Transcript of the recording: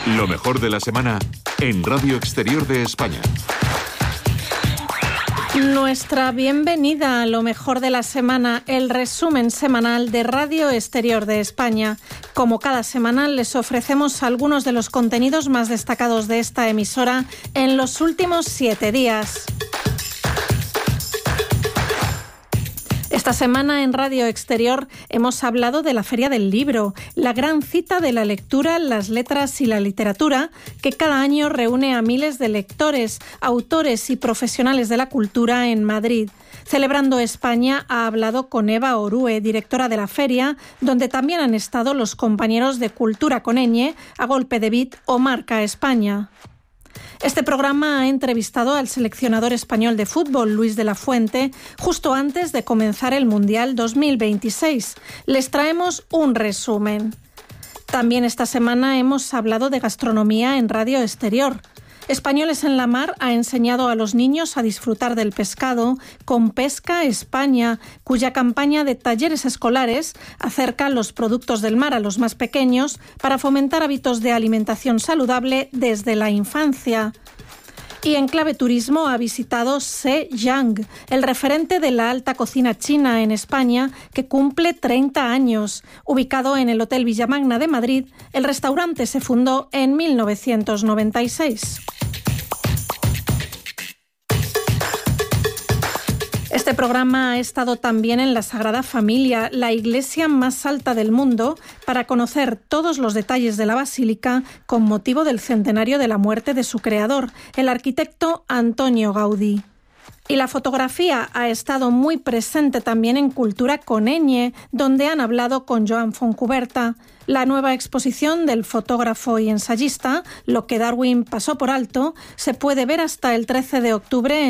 Lo mejor de la semana en Radio Exterior de España. Nuestra bienvenida a lo mejor de la semana, el resumen semanal de Radio Exterior de España. Como cada semana, les ofrecemos algunos de los contenidos más destacados de esta emisora en los últimos 7 días. Esta semana en Radio Exterior hemos hablado de la Feria del Libro, la gran cita de la lectura, las letras y la literatura, que cada año reúne a miles de lectores, autores y profesionales de la cultura en Madrid. Celebrando España ha hablado con Eva Orue, directora de la feria, donde también han estado los compañeros de Cultura con ñ, A Golpe de Beat o Marca España. Este programa ha entrevistado al seleccionador español de fútbol, Luis de la Fuente, justo antes de comenzar el Mundial 2026. Les traemos un resumen. También esta semana hemos hablado de gastronomía en Radio Exterior. Españoles en la Mar ha enseñado a los niños a disfrutar del pescado con Pesca España, cuya campaña de talleres escolares acerca los productos del mar a los más pequeños para fomentar hábitos de alimentación saludable desde la infancia. Y en clave turismo ha visitado Se Yang, el referente de la alta cocina china en España, que cumple 30 años. Ubicado en el Hotel Villamagna de Madrid, el restaurante se fundó en 1996. Este programa ha estado también en la Sagrada Familia, la iglesia más alta del mundo, para conocer todos los detalles de la basílica con motivo del centenario de la muerte de su creador, el arquitecto Antonio Gaudí. Y la fotografía ha estado muy presente también en Cultura con ñ, donde han hablado con Joan Fontcuberta. La nueva exposición del fotógrafo y ensayista, Lo que Darwin pasó por alto, se puede ver hasta el 13 de octubre